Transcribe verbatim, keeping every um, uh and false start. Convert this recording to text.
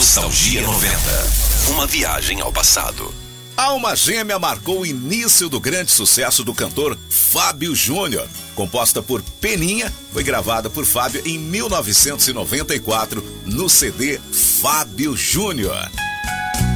Nostalgia noventa. Uma viagem ao passado. Alma Gêmea marcou o início do grande sucesso do cantor Fábio Júnior. Composta por Peninha, foi gravada por Fábio em mil novecentos e noventa e quatro no C D Fábio Júnior.